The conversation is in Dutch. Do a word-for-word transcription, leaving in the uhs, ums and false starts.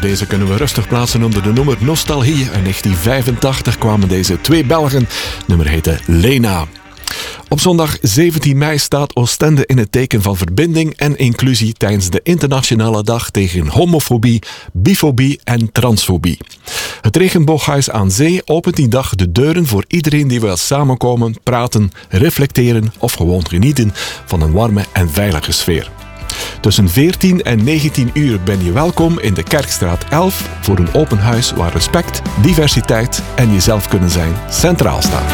deze kunnen we rustig plaatsen onder de nummer Nostalgie. In negentien vijfentachtig kwamen deze twee Belgen. Het nummer heette Lena. Op zondag zeventien mei staat Oostende in het teken van verbinding en inclusie tijdens de internationale dag tegen homofobie, bifobie en transfobie. Het Regenbooghuis aan Zee opent die dag de deuren voor iedereen die wil samenkomen, praten, reflecteren of gewoon genieten van een warme en veilige sfeer. Tussen veertien en negentien uur ben je welkom in de Kerkstraat elf voor een open huis waar respect, diversiteit en jezelf kunnen zijn centraal staan.